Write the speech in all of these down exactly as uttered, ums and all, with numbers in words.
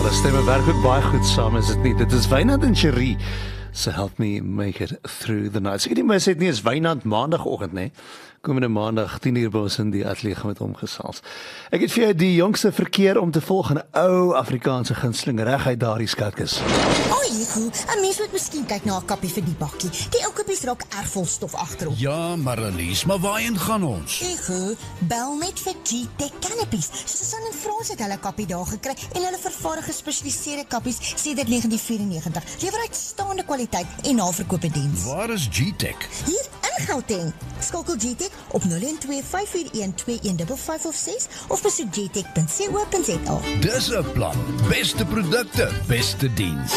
Hulle stemme werk ook baie goed saam, is dit nie? Dit is Wynand en Cherie. So help me make it through the night. So ek het nie my sê nie, is Wynand maandagoggend, nee. Komende maandag tien uur by ons in die ateljee gaan met hom gesels. Ek het vir jou die jongste verkeer om te volg in 'n ou Afrikaanse gunsteling reguit daardie skatkis. O, Jigo, 'n mens moet miskien kyk na 'n kappie vir die bakkie. Die ou kappies raak erg vol stof agterop. Ja, Marlies, maar waarheen gaan ons? Jigo, bel net vir G-Tech Canopies. Susan en Frans het hulle kappie daar gekry en hulle vervaardig gespesialiseerde kappies sedert negentien vyf-en-negentig. Lewer uitstaande kwaliteit en naverkope diens. Waar is G-Tech? Hier in Gauteng. Skakel G-Tech op nul een twee vyf vier een twee een vyf vyf of ses of besoek g tech punt co punt za. Dis 'n plan. Beste produkte, beste diens.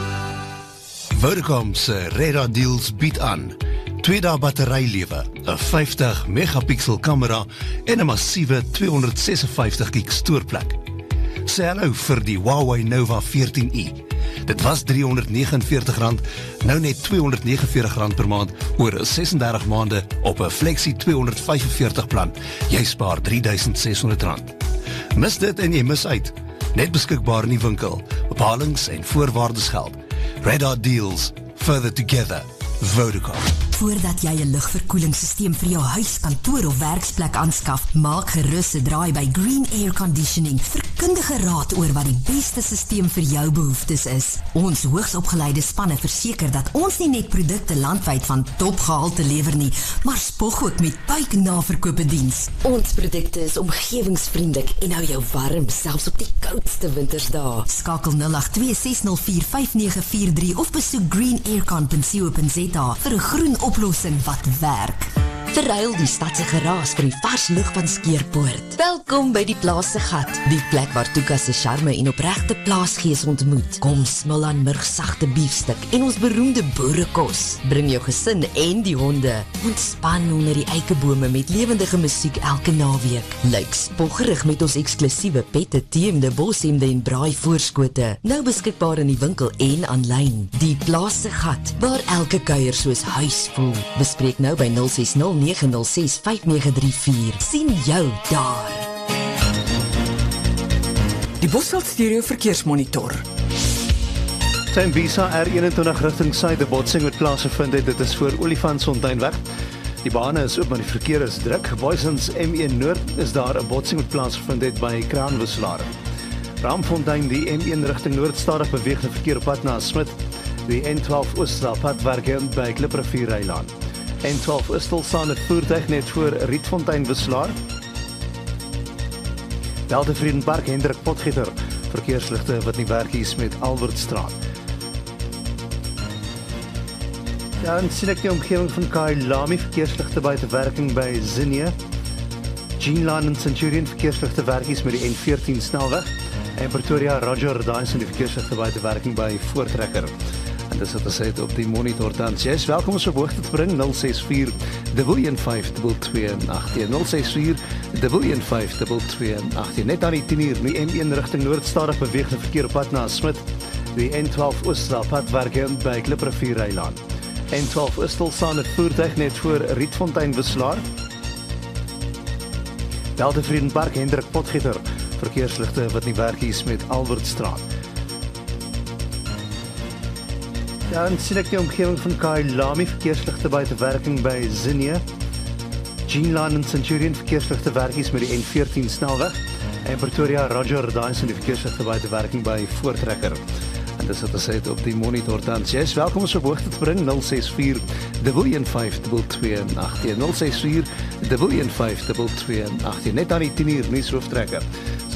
Vodacom se Radar Deals bied aan twee dae batterylewe, 'n vyftig megapixel kamera en 'n massiewe tweehonderdsesenvyftig gig stoorplek. Sê hallo vir die Huawei Nova veertien i. Dit was driehonderdnegenenveertig rand, nou net tweehonderdnegenenveertig rand per maand oor sesendertig maande op 'n Flexi tweehonderdvyfenveertig plan. Jy spaar drie duisend seshonderd rand. Mis dit en jy mis uit. Net beskikbaar in die winkel. Bepalings en voorwaardes geld. Radar Deals, further together. Vodacom. Voordat jy 'n lugverkoelingsstelsel vir jou huis, kantoor of werksplek aanskaf, maak gerus 'n draai by Green Air Conditioning vir kundige raad oor wat die beste stelsel vir jou behoeftes is. Ons hoogsopgeleide spanne verseker dat ons nie net produkte landwyd van topgehalte lewer nie, maar spog ook met buiknaverkope diens. Ons produkte is omgewingsvriendelik en hou jou warm selfs op die koudste wintersdae. Skakel nul agt twee ses nul vier vyf nege vier drie of besoek green aircon punt co punt za vir 'n groen oplossing wat werk. Verruil die stadse geraas vir die vars lug van Skeerpoort. Welkom by die Plaas se Gat, die plek waar Tuka se charme en opregte plaasgees ontmoet. Kom smil aan murgsagte biefstuk en ons beroemde boerekos. Bring jou gesin en die honde. Ontspan onder die eikebome met lewendige musiek elke naweek. Lyk spoggerig met ons eksklusiewe pette, teemde, boshemde en braai voorskote. Nou beskikbaar in die winkel en aanlyn. Die Plaas se Gat, waar elke kuier soos huis voel. Bespreek nou by nul ses nul nege nul ses vyf nege drie vier. Sien jou daar. Die Bosveld Stereo Verkeersmonitor. Tembisa R eenentwintig rigting suide botsing met plaasgevind het. Dit is voor Olifantsfonteinweg. Die bane is oop, maar die verkeer is druk. Boysens M een Noord is daar 'n botsing met plaasgevind het by Kraanwisselaar. Ramfontein, die M een rigting Noord stadig beweegde verkeer op pad na Smit. Die N twaalf Oostelpad werk by Kliprivier Rylaan. N twaalf Oostel staan het voertuig net voor Rietfontein Wisselaar. Delta Vredenpark, Hendrik Potgieter, verkeersligte wat nie werk is met Albertstraat. Ja, en sien ek die omgewing van Kailami, verkeersligte buite werking by Zinnia. Jeanlaan en Centurion, verkeersligte werk is met die N veertien snelweg. En Pretoria, Roger, daar is in die verkeersligte buite werking by Voortrekker. En dis wat ons het op die monitor tans. Jy is welkom ons op hoogte te bring, nul ses vier een vyf twee twee agt een, nul ses vier een vyf twee twee agt een. Net aan die tien uur, die M een rigting Noord stadig beweegde verkeer op pad na Smit. Die N twaalf Oostelpad werk by Kliprivier Rylaan. N twaalf Oostel staan het voertuig net voor Rietfontein Wisselaar. Delta Vredenpark, Hendrik Potgieter, verkeersligte wat nie werk is met Albertstraat. Ja, en sien ek die omgewing van Kailami, verkeersligte buite werking by Zinnia. Jeanlaan en Centurion, verkeersligte werk is met die N veertien snelweg. En Pretoria, Roger, daar is in die verkeersligte buite werking by Voortrekker. En dis wat ons het op die monitor tans. Jy is welkom ons op hoogte te bring, nul ses vier een vyf twee twee agt een, nul ses vier een vyf twee twee agt een. Net aan die tien uur nuushooftrekker.